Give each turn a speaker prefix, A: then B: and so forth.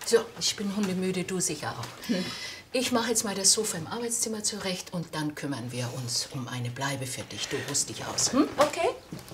A: So, ich bin hundemüde, du sicher auch. Ich mache jetzt mal das Sofa im Arbeitszimmer zurecht und dann kümmern wir uns um eine Bleibe für dich. Du ruhst dich aus. Hm? Okay?